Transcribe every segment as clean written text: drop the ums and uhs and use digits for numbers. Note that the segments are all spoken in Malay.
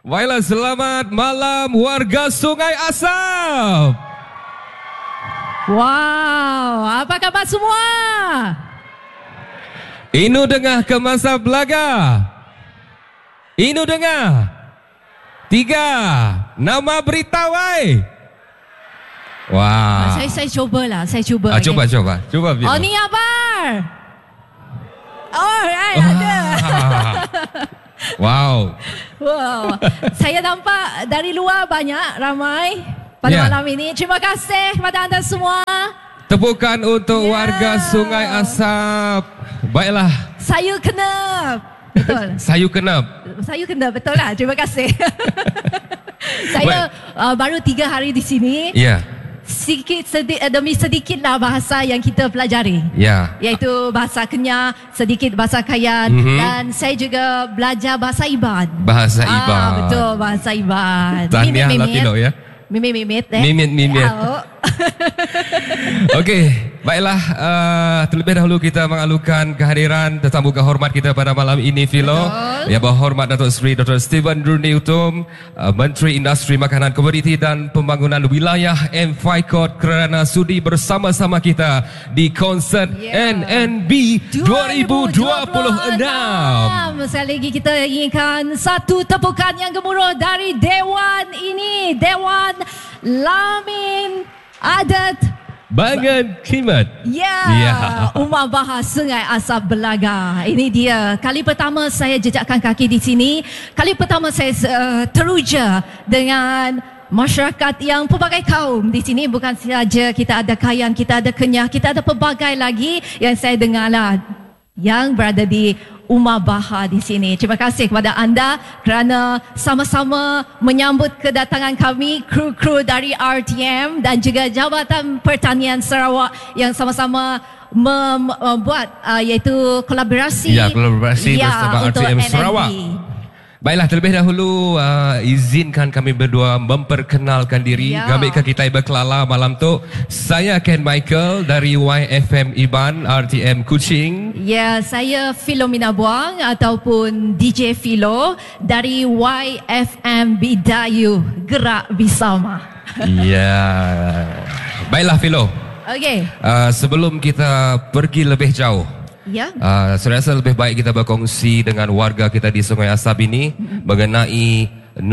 Baiklah, selamat malam warga Sungai Asap. Wow, apa khabar semua? Inu dengar ke masa belaga. Inu dengar. 3 nama berita wai. Wah. Saya cubalah, saya cuba. Cuba. Oh, ni abar. Oh, ada. Wow. Saya nampak dari luar banyak ramai pada malam ini. Terima kasih kepada anda semua. Tepukan untuk warga Sungai Asap. Baiklah. Sayu kenap. Betul. Sayu kenap. Sayu kenap, betul lah. Terima kasih. Saya baru 3 hari di sini. Demi sedikitlah bahasa yang kita pelajari. Iaitu bahasa Kenyah, sedikit bahasa Kayan, dan saya juga belajar bahasa Iban. Bahasa Iban. Betul, bahasa Iban. Tahniah Latino ya. Mimit. Mimit. Okey, baiklah, terlebih dahulu kita mengalukan kehadiran tetamu kehormat kita pada malam ini, Philo. Yang berhormat Datuk Seri Dr. Steven Nurni Utom, Menteri Industri Makanan Komoditi dan Pembangunan Wilayah MFICOT, kerana sudi bersama-sama kita di konsert NNB 2026. Sekali lagi kita inginkan satu tepukan yang gemuruh dari Dewan ini, Dewan Lamin Adat Bangan Kimat. Umar Bahar Sungai Asap Belaga. Ini dia. Kali pertama saya jejakkan kaki di sini. Kali pertama saya teruja dengan masyarakat yang pelbagai kaum di sini. Bukan sahaja kita ada Kayan, kita ada Kenyah, kita ada pelbagai lagi yang saya dengarlah yang berada di Umar Bahar di sini. Terima kasih kepada anda kerana sama-sama menyambut kedatangan kami, kru-kru dari RTM dan juga Jabatan Pertanian Sarawak yang sama-sama membuat iaitu kolaborasi. Bersama RTM Sarawak. Baiklah, terlebih dahulu izinkan kami berdua memperkenalkan diri. Gambik kita berkelala malam tu. Saya Ken Michael dari YFM Iban RTM Kuching. Saya Philomena Buang ataupun DJ Philo dari YFM Bidayu Gerak Bersama. Baiklah Philo. Sebelum kita pergi lebih jauh, saya rasa lebih baik kita berkongsi dengan warga kita di Sungai Asap ini mengenai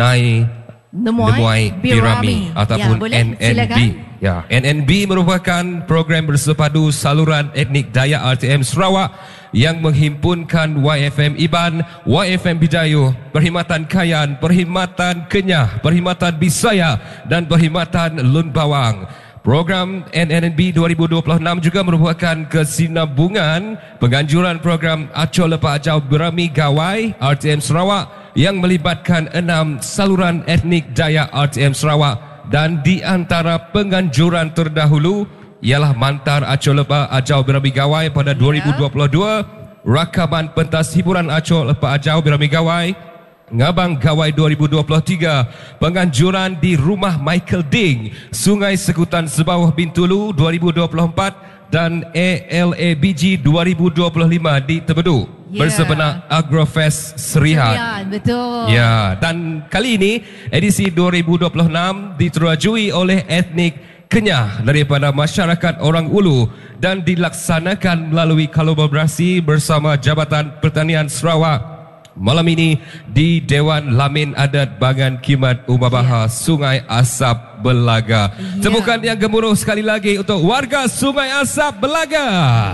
Nemuai Pirami ataupun NNB. NNB merupakan program bersepadu saluran etnik Dayak RTM Sarawak yang menghimpunkan YFM Iban, YFM Bidayu, Perkhidmatan Kayan, Perkhidmatan Kenyah, Perkhidmatan Bisaya dan Perkhidmatan Lun Bawang. Program NNB 2026 juga merupakan kesinambungan penganjuran program Aco Lepak Ajau Berami Gawai RTM Sarawak yang melibatkan 6 saluran etnik Dayak RTM Sarawak, dan di antara penganjuran terdahulu ialah Mantar Aco Lepak Ajau Berami Gawai pada 2022, rakaman pentas hiburan Aco Lepak Ajau Berami Gawai Ngabang Gawai 2023, penganjuran di Rumah Michael Ding, Sungai Sekutan Sebawah Bintulu 2024 dan ALABG 2025 di Tebedu bersebenar Agrofest Serian. Betul. Dan kali ini edisi 2026 diterajui oleh etnik Kenyah daripada masyarakat Orang Ulu dan dilaksanakan melalui kolaborasi bersama Jabatan Pertanian Sarawak malam ini di Dewan Lamin Adat Bangan Kimat Umar Bahar Sungai Asap Belaga. Tepukan yang gemuruh sekali lagi untuk warga Sungai Asap Belaga.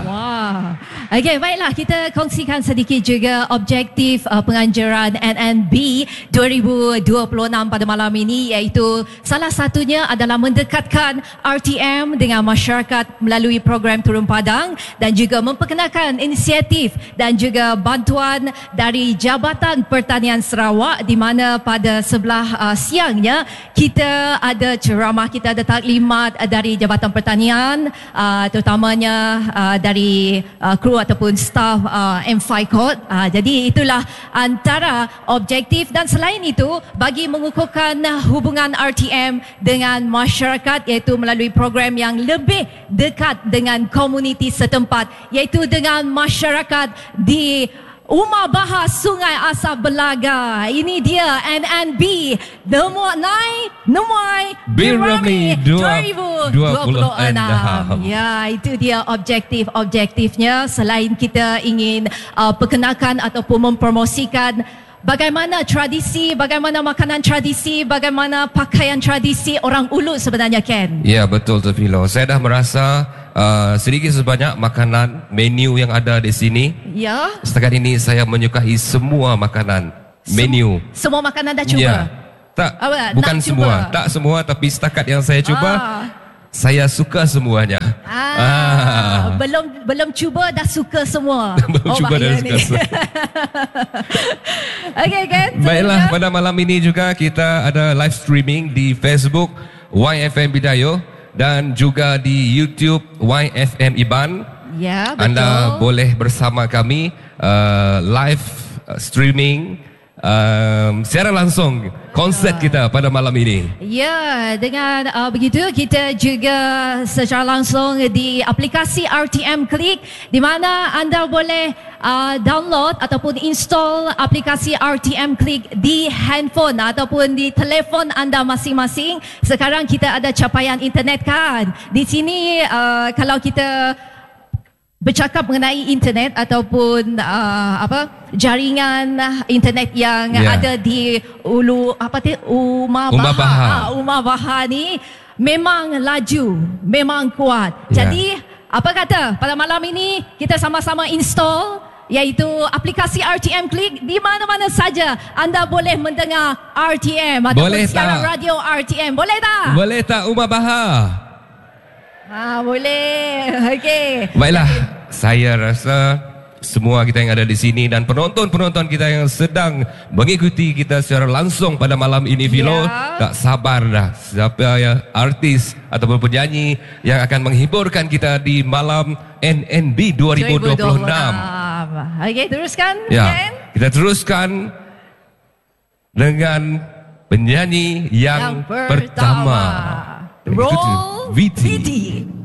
Baiklah, kita kongsikan sedikit juga objektif penganjuran NNB 2026 pada malam ini, iaitu salah satunya adalah mendekatkan RTM dengan masyarakat melalui program Turun Padang dan juga memperkenalkan inisiatif dan juga bantuan dari Jabatan Pertanian Sarawak, di mana pada sebelah siangnya kita ada ceramah, kita ada taklimat dari Jabatan Pertanian, terutamanya dari kru ataupun staf MFICOT. Jadi itulah antara objektif, dan selain itu bagi mengukuhkan hubungan RTM dengan masyarakat, iaitu melalui program yang lebih dekat dengan komuniti setempat, iaitu dengan masyarakat di Umar Bahar Sungai Asap Belaga. Ini dia NNB Nomor 9 Numai Birami 2026. Ya, itu dia objektifnya. Selain kita ingin perkenalkan ataupun mempromosikan bagaimana tradisi, bagaimana makanan tradisi, bagaimana pakaian tradisi orang Ulu sebenarnya, Ken. Ya, betul tu Filo. Saya dah merasa sedikit sebanyak makanan menu yang ada di sini. Ya. Setakat ini saya menyukai semua makanan menu. Semua makanan dah cuba? Ya. Tak, bukan semua. Tak semua, tapi setakat yang saya cuba, saya suka semuanya. Belum cuba dah suka semua. Belum cuba dah suka semua. Okey, Ken. Baiklah, pada malam ini juga kita ada live streaming di Facebook YFM Bidayuh dan juga di YouTube YFM Iban. Ya, betul. Anda boleh bersama kami live streaming secara langsung konsert kita pada malam ini. Ya, dengan begitu kita juga secara langsung di aplikasi RTM Click, di mana anda boleh download ataupun install aplikasi RTM Click di handphone ataupun di telefon anda masing-masing. Sekarang kita ada capaian internet kan. Di sini kalau kita bercakap mengenai internet ataupun jaringan internet yang ada di Umar Bahar ni memang laju, memang kuat. Jadi apa kata pada malam ini kita sama-sama install iaitu aplikasi RTM Click di mana-mana saja anda boleh mendengar RTM ataupun siaran radio RTM. Boleh tak? Boleh tak Umar Bahar? Boleh. Okey. Baiklah, saya rasa semua kita yang ada di sini dan penonton-penonton kita yang sedang mengikuti kita secara langsung pada malam ini, Filo, tak sabar dah siapa artis ataupun penyanyi yang akan menghiburkan kita di malam NNB 2026. Okey, teruskan. Ya, kita teruskan dengan penyanyi yang pertama. Roll VT.